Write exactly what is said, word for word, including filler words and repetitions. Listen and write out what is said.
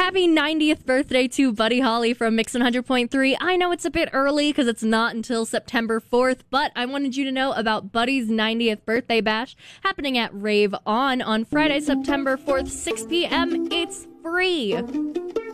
Happy ninetieth birthday to Buddy Holly from Mix one hundred point three. I know it's a bit early because it's not until September fourth, but I wanted you to know about Buddy's ninetieth birthday bash happening at Rave On on Friday, September fourth, six p.m. It's free.